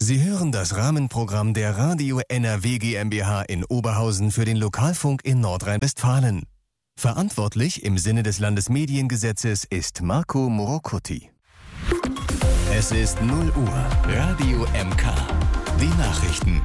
Sie hören das Rahmenprogramm der Radio NRW GmbH in Oberhausen für den Lokalfunk in Nordrhein-Westfalen. Verantwortlich im Sinne des Landesmediengesetzes ist Marco Morocuti. Es ist 0 Uhr. Radio MK. Die Nachrichten.